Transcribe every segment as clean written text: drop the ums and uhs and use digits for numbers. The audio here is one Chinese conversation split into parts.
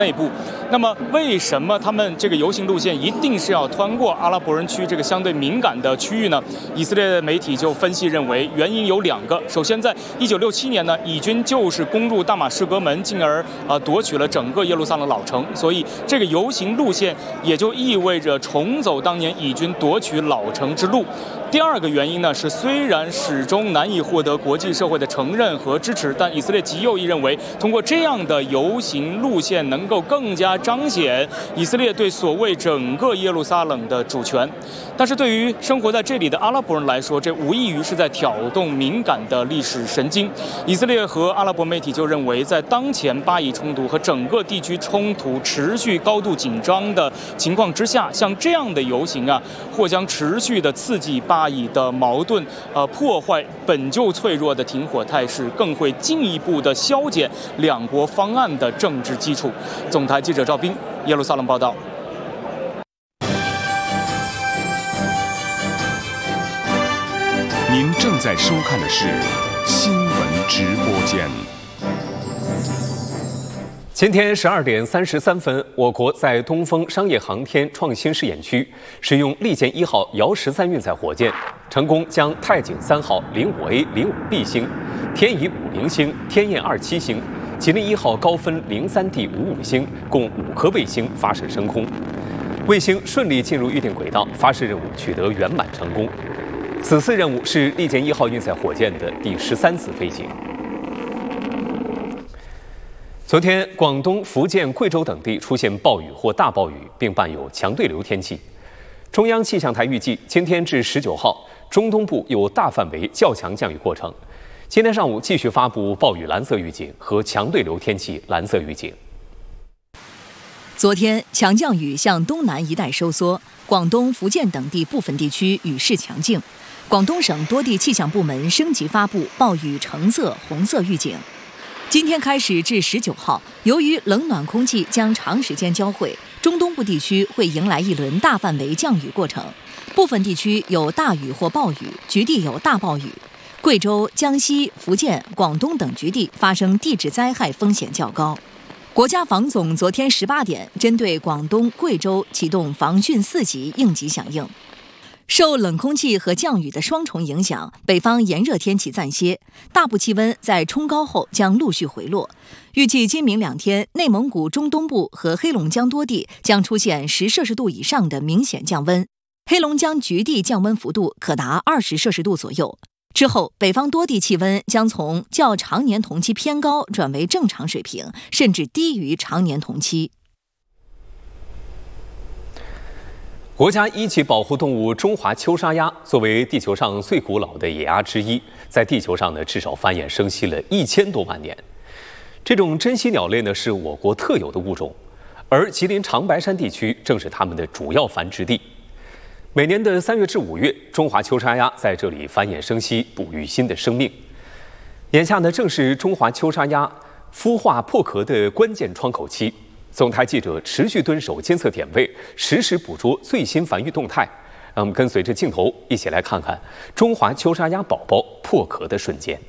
内部。那么，为什么他们这个游行路线一定是要穿过阿拉伯人区这个相对敏感的区域呢？以色列媒体就分析认为，原因有2个。首先，在1967年呢，以军就是攻入大马士革门，进而夺取了整个耶路撒冷老城，所以这个游行路线也就意味着重走当年以军夺取老城之路。第2个原因呢是，虽然始终难以获得国际社会的承认和支持，但以色列极右翼认为，通过这样的游行路线能够更加彰显以色列对所谓整个耶路撒冷的主权。但是对于生活在这里的阿拉伯人来说，这无异于是在挑动敏感的历史神经。以色列和阿拉伯媒体就认为，在当前巴以冲突和整个地区冲突持续高度紧张的情况之下，像这样的游行或将持续的刺激巴以的矛盾，破坏本就脆弱的停火态势，更会进一步的消减2国方案的政治基础。总台记者赵斌，耶路撒冷报道。 您正在收看的是新闻直播间。 今天12点33分，我国在东风商业航天创新试验区使用利剑1号遥13运载火箭，成功将太井3号 05A、05B 星、天仪50星、天雁27星、吉林1号高分 03D 55星共5颗卫星发射升空，卫星顺利进入预定轨道，发射任务取得圆满成功。此次任务是利剑1号运载火箭的第13次飞行。昨天，广东、福建、贵州等地出现暴雨或大暴雨，并伴有强对流天气。中央气象台预计，今天至19号，中东部有大范围较强降雨过程。今天上午继续发布暴雨蓝色预警和强对流天气蓝色预警。 昨天，强降雨向东南一带收缩，广东、福建等地部分地区雨势强劲。广东省多地气象部门升级发布暴雨橙色、红色预警。今天开始至19号，由于冷暖空气将长时间交汇，中东部地区会迎来一轮大范围降雨过程，部分地区有大雨或暴雨，局地有大暴雨。贵州、江西、福建、广东等局地发生地质灾害风险较高。国家防总昨天18点针对广东、贵州启动防汛4级应急响应。受冷空气和降雨的双重影响，北方炎热天气暂歇，大部气温在冲高后将陆续回落。预计今明2天，内蒙古中东部和黑龙江多地将出现10摄氏度以上的明显降温，黑龙江局地降温幅度可达20摄氏度左右。之后，北方多地气温将从较常年同期偏高转为正常水平，甚至低于常年同期。 国家一级保护动物中华秋沙鸭作为地球上最古老的野鸭之一，在地球上至少繁衍生息了1000多万年。这种珍稀鸟类是我国特有的物种，而吉林长白山地区正是它们的主要繁殖地。每年的3月至5月，中华秋沙鸭在这里繁衍生息，哺育新的生命。眼下正是中华秋沙鸭孵化破壳的关键窗口期。总台记者持续蹲守监测点位，实时捕捉最新繁育动态。让我们跟随着镜头一起来看看中华秋沙鸭宝宝破壳的瞬间。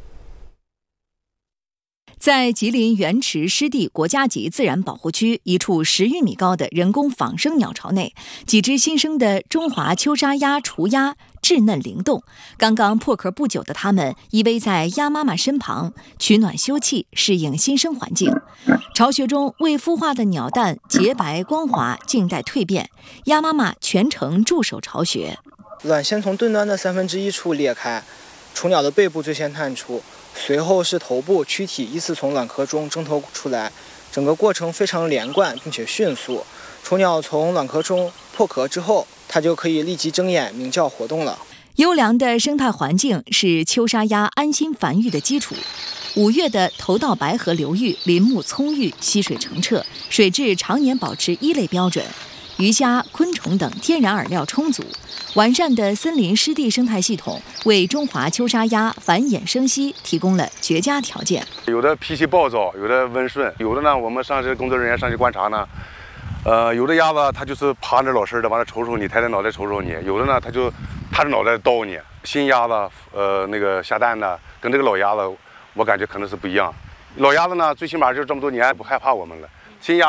在吉林原池湿地国家级自然保护区一处10余米高的人工仿生鸟巢内，几只新生的中华秋沙鸭雏鸭稚嫩灵动，刚刚破壳不久的它们依偎在鸭妈妈身旁，取暖休憩，适应新生环境。巢穴中未孵化的鸟蛋洁白光滑，静待蜕变，鸭妈妈全程驻守巢穴。 卵先从钝端的1/3处裂开，雏鸟的背部最先探出，随后是头部、躯体依次从卵壳中挣脱出来，整个过程非常连贯并且迅速。雏鸟从卵壳中破壳之后，它就可以立即睁眼鸣叫活动了。 优良的生态环境是秋沙鸭安心繁育的基础。5月的头道白河流域林木葱郁，溪水澄澈，水质常年保持1类标准，鱼虾、昆虫等天然饵料充足。完善的森林湿地生态系统为中华秋沙鸭繁衍生息提供了绝佳条件。 有的脾气暴躁，有的温顺，有的呢，我们上去工作人员上去观察呢，有的鸭子它就是趴着老实的，完了瞅瞅你，抬着脑袋瞅瞅你；有的呢，它就踏着脑袋叨你。新鸭子，那个下蛋的，跟这个老鸭子，我感觉可能是不一样。老鸭子呢，最起码就这么多年不害怕我们了。 新鸭